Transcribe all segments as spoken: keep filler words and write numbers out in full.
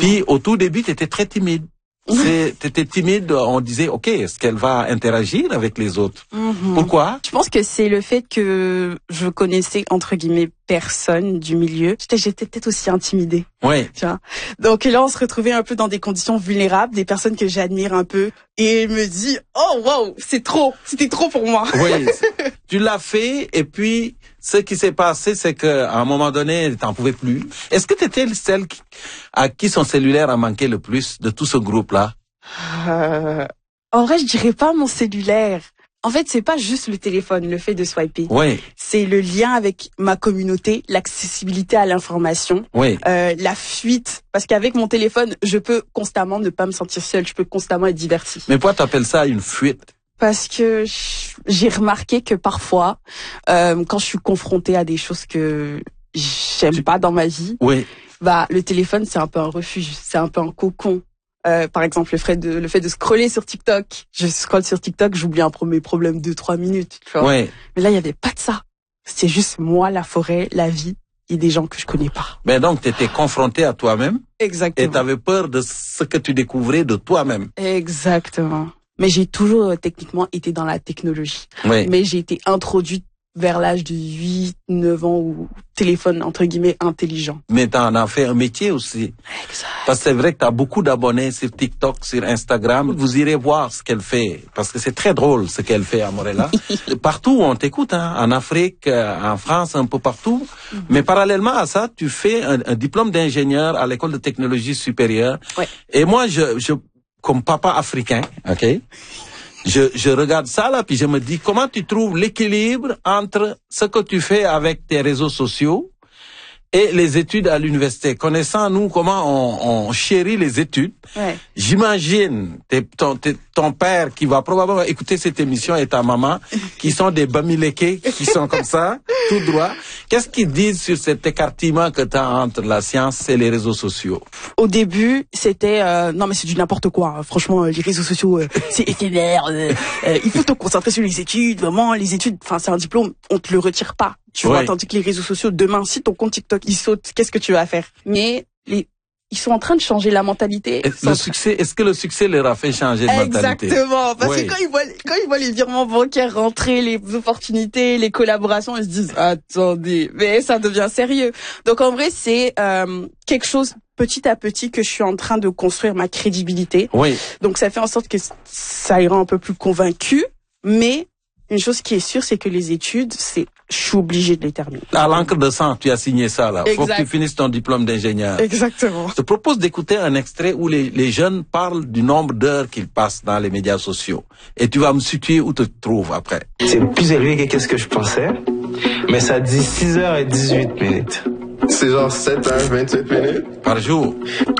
Puis au tout début, tu étais très timide. T'étais timide, on disait, ok, est-ce qu'elle va interagir avec les autres? Mm-hmm. Pourquoi? Je pense que c'est le fait que je connaissais, entre guillemets, personne du milieu. J'étais, j'étais peut-être aussi intimidée. Oui. Tu vois. Donc là, on se retrouvait un peu dans des conditions vulnérables, des personnes que j'admire un peu. Et elle me dit, oh wow, c'est trop, c'était trop pour moi. Oui, tu l'as fait, et puis ce qui s'est passé, c'est que à un moment donné, t'en pouvais plus. Est-ce que tu étais celle qui, à qui son cellulaire a manqué le plus de tout ce groupe-là? euh, En vrai, je dirais pas mon cellulaire. En fait, c'est pas juste le téléphone, le fait de swiper. Oui. C'est le lien avec ma communauté, l'accessibilité à l'information, oui. euh, la fuite. Parce qu'avec mon téléphone, je peux constamment ne pas me sentir seule, je peux constamment être divertie. Mais pourquoi t'appelles ça une fuite? Parce que j'ai remarqué que parfois, euh, quand je suis confrontée à des choses que j'aime tu... pas dans ma vie, oui. bah le téléphone c'est un peu un refuge, c'est un peu un cocon. Euh, par exemple, le fait de le fait de scroller sur TikTok. Je scrolle sur TikTok, j'oublie un premier problème deux trois minutes. Tu vois. Ouais. Mais là, il y avait pas de ça. C'est juste moi, la forêt, la vie et des gens que je connais pas. Ben donc, tu étais confronté à toi-même. Exactement. Et tu avais peur de ce que tu découvrais de toi-même. Exactement. Mais j'ai toujours euh, techniquement été dans la technologie. Oui. Mais j'ai été introduite vers l'âge de huit neuf ans au téléphone, entre guillemets, intelligent. Mais t'en as fait un métier aussi. Exact. Parce que c'est vrai que t'as beaucoup d'abonnés sur TikTok, sur Instagram. Vous irez voir ce qu'elle fait. Parce que c'est très drôle ce qu'elle fait à Morella. Partout on t'écoute, hein. En Afrique, en France, un peu partout. Mm-hmm. Mais parallèlement à ça, tu fais un, un diplôme d'ingénieur à l'école de technologie supérieure. Ouais. Et moi, je, je, comme papa africain, ok? Je, je regarde ça là, puis je me dis, comment tu trouves l'équilibre entre ce que tu fais avec tes réseaux sociaux et les études à l'université? Connaissant, nous, comment on, on chérit les études, ouais. J'imagine ton, ton père qui va probablement écouter cette émission et ta maman, qui sont des bamileke, qui sont comme ça, tout droit. Qu'est-ce qu'ils disent sur cet écartement que tu as entre la science et les réseaux sociaux? Au début, c'était euh, non mais c'est du n'importe quoi. Hein. Franchement, les réseaux sociaux, euh, c'est éphémère. Euh, euh, il faut te concentrer sur les études. Vraiment, les études, enfin c'est un diplôme, on te le retire pas. Tu vois, oui. Tandis que les réseaux sociaux, demain, si ton compte TikTok il saute, qu'est-ce que tu vas faire? Mais les ils sont en train de changer la mentalité. Est-ce, le succès, est-ce que le succès leur a fait changer de mentalité? Exactement. Parce oui. que quand ils voient, quand ils voient les virements bancaires rentrer, les opportunités, les collaborations, ils se disent, attendez, mais ça devient sérieux. Donc en vrai, c'est euh, quelque chose petit à petit que je suis en train de construire ma crédibilité. Oui. Donc ça fait en sorte que ça ira un peu plus convaincu, mais une chose qui est sûre, c'est que les études, c'est, je suis obligée de les terminer. À l'encre de sang, tu as signé ça, là. Exact. Faut que tu finisses ton diplôme d'ingénieur. Exactement. Je te propose d'écouter un extrait où les, les jeunes parlent du nombre d'heures qu'ils passent dans les médias sociaux. Et tu vas me situer où tu te trouves après. C'est plus élevé que ce que je pensais, mais ça dit six heures et dix-huit minutes. C'est genre sept heures vingt-huit minutes? Par jour.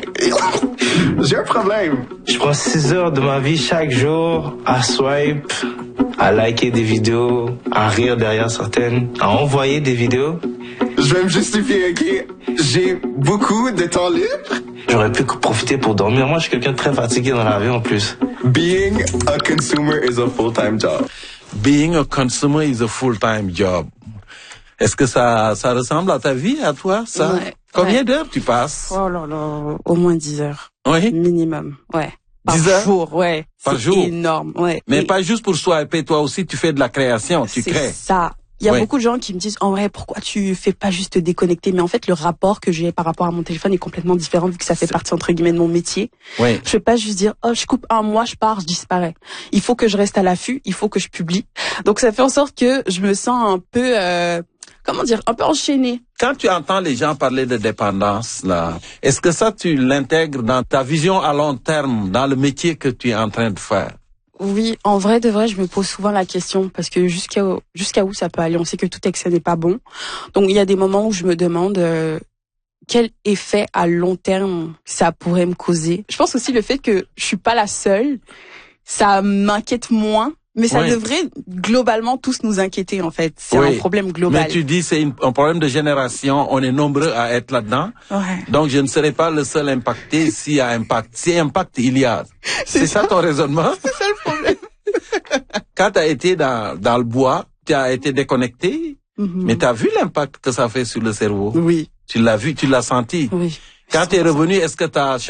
J'ai un problème. Je prends six heures de ma vie chaque jour à swipe, à liker des vidéos, à rire derrière certaines, à envoyer des vidéos. Je vais me justifier, ok? J'ai beaucoup de temps libre. J'aurais pu profiter pour dormir. Moi, je suis quelqu'un de très fatigué dans la vie en plus. Being a consumer is a full-time job. Being a consumer is a full-time job. Est-ce que ça, ça ressemble à ta vie, à toi, ça? Ouais, Combien ouais. d'heures tu passes? Oh là là, au moins dix heures. Oui. Minimum, ouais. Par dix heures? jour, ouais. Par c'est jour? énorme, ouais. Mais Et pas juste pour swiper, toi aussi, tu fais de la création, tu c'est crées. C'est ça. Il y a oui. beaucoup de gens qui me disent, en vrai, pourquoi tu fais pas juste te déconnecter? Mais en fait, le rapport que j'ai par rapport à mon téléphone est complètement différent vu que ça fait partie, entre guillemets, de mon métier. Oui. Je peux pas juste dire, oh, je coupe un mois, je pars, je disparais. Il faut que je reste à l'affût, il faut que je publie. Donc, ça fait en sorte que je me sens un peu, euh, comment dire, un peu enchaînée. Quand tu entends les gens parler de dépendance, là, est-ce que ça, tu l'intègres dans ta vision à long terme, dans le métier que tu es en train de faire? Oui, en vrai, de vrai, je me pose souvent la question parce que jusqu'à jusqu'à où ça peut aller, on sait que tout excès n'est pas bon. Donc, il y a des moments où je me demande euh, quel effet à long terme ça pourrait me causer. Je pense aussi le fait que je suis pas la seule, ça m'inquiète moins. Mais ça oui. devrait globalement tous nous inquiéter en fait. C'est oui. un problème global. Mais tu dis c'est une, un problème de génération. On est nombreux à être là-dedans. Ouais. Donc je ne serai pas le seul impacté s'il y a impact. Si impact il y a. C'est, c'est ça. ça ton raisonnement? C'est ça le problème. Quand tu as été dans, dans le bois, tu as été déconnecté, mm-hmm. mais tu as vu l'impact que ça fait sur le cerveau? Oui. Tu l'as vu, tu l'as senti? Oui. Quand tu es revenu, est-ce que tu as